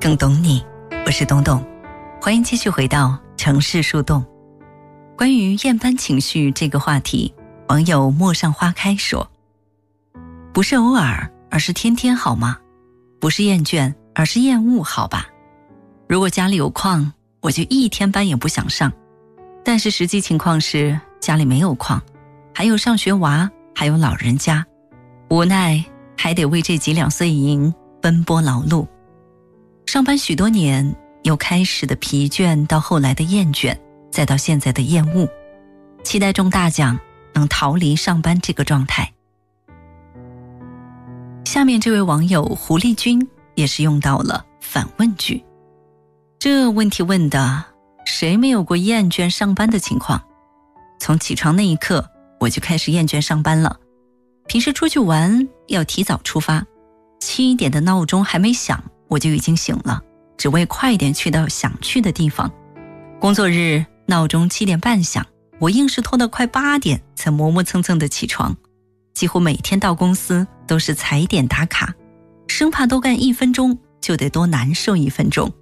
更懂你。我是东东，欢迎继续回到城市树洞。关于厌班情绪这个话题，网友陌上花开说，不是偶尔，而是天天好吗？不是厌倦，而是厌恶好吧？如果家里有矿，我就一天班也不想上，但是实际情况是家里没有矿，还有上学娃，还有老人家，无奈还得为这几两碎银奔波劳碌。上班许多年，由开始的疲倦到后来的厌倦，再到现在的厌恶，期待中大奖能逃离上班这个状态。下面这位网友狐狸君也是用到了反问句。这问题问的，谁没有过厌倦上班的情况？从起床那一刻，我就开始厌倦上班了。平时出去玩要提早出发，7点的闹钟还没响，我就已经醒了，只为快点去到想去的地方。工作日闹钟7点半响，我硬是拖到快8点才磨磨蹭蹭的起床。几乎每天到公司都是踩点打卡，生怕多干1分钟就得多难受1分钟。